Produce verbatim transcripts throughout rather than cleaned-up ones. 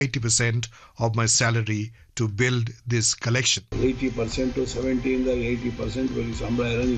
eighty percent of my salary to build this collection. eighty percent to seventy in the eighty percent will be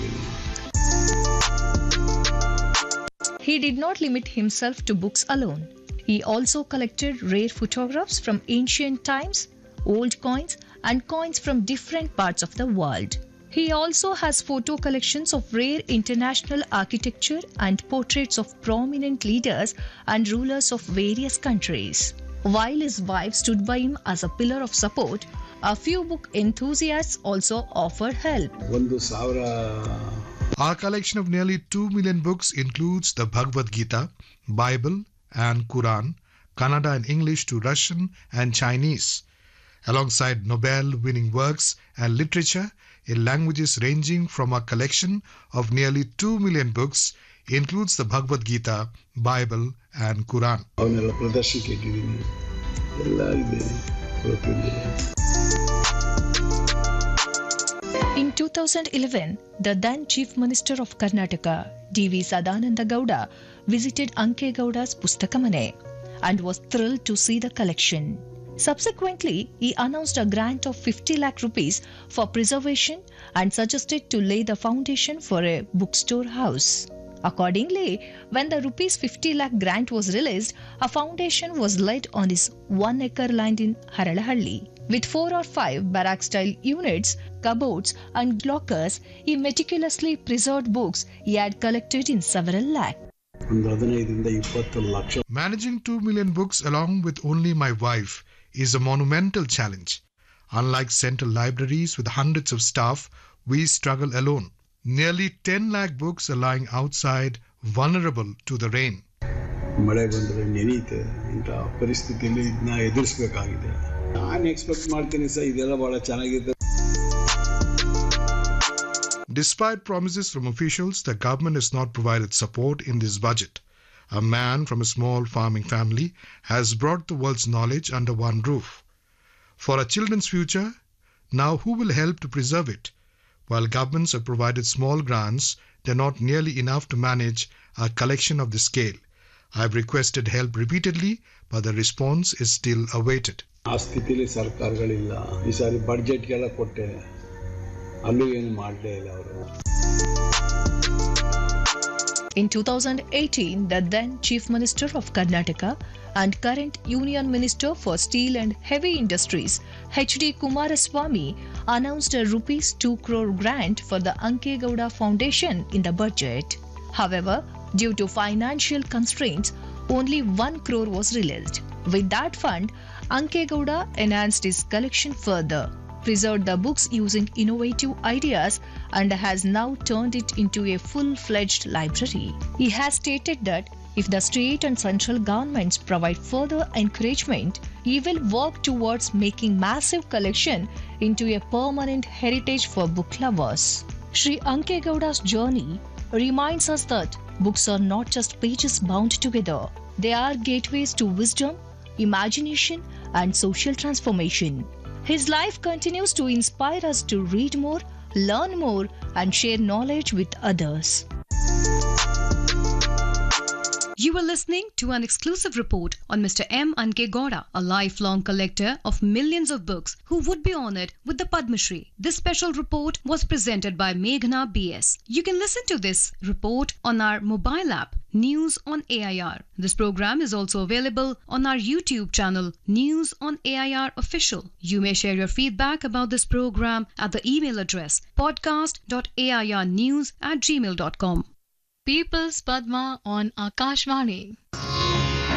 He did not limit himself to books alone. He also collected rare photographs from ancient times, old coins, and coins from different parts of the world. He also has photo collections of rare international architecture and portraits of prominent leaders and rulers of various countries. While his wife stood by him as a pillar of support, a few book enthusiasts also offered help. Our collection of nearly two million books includes the Bhagavad Gita, Bible, and Quran, Kannada and English to Russian and Chinese, alongside Nobel-winning works and literature in languages ranging from a collection of nearly two million books includes the Bhagavad Gita, Bible, and Quran. In two thousand eleven, the then Chief Minister of Karnataka, D V Sadananda Gowda, visited Anke Gowda's Pustakamane and was thrilled to see the collection. Subsequently, he announced a grant of fifty lakh rupees for preservation and suggested to lay the foundation for a bookstore house. Accordingly, when the rupees fifty lakh grant was released, a foundation was laid on his one acre land in Haralahalli. With four or five barrack-style units, cupboards and lockers, he meticulously preserved books he had collected in several lakh. Managing two million books along with only my wife is a monumental challenge. Unlike central libraries with hundreds of staff, we struggle alone. Nearly ten lakh books are lying outside, vulnerable to the rain. Despite promises from officials, the government has not provided support in this budget. A man from a small farming family has brought the world's knowledge under one roof. For our children's future, now who will help to preserve it? While governments have provided small grants, they are not nearly enough to manage a collection of this scale. I have requested help repeatedly, but the response is still awaited. In two thousand eighteen, the then Chief Minister of Karnataka and current Union Minister for Steel and Heavy Industries, H D Kumaraswamy, announced a rupees two crore grant for the Anke Gowda Foundation in the budget. However, due to financial constraints, only one crore was released. With that fund, Anke Gowda enhanced his collection further, preserved the books using innovative ideas, and has now turned it into a full-fledged library. He has stated that if the state and central governments provide further encouragement, he will work towards making massive collection into a permanent heritage for book lovers. Sri Anke Gowda's journey reminds us that books are not just pages bound together. They are gateways to wisdom, imagination, and social transformation. His life continues to inspire us to read more, learn more, and share knowledge with others. You were listening to an exclusive report on Mister M. Anke Gowda, a lifelong collector of millions of books who would be honored with the Padma Shri. This special report was presented by Meghna B S. You can listen to this report on our mobile app, News on A I R. This program is also available on our YouTube channel, News on A I R Official. You may share your feedback about this program at the email address podcast dot a i r news at gmail dot com. People's Padma on Akashvani.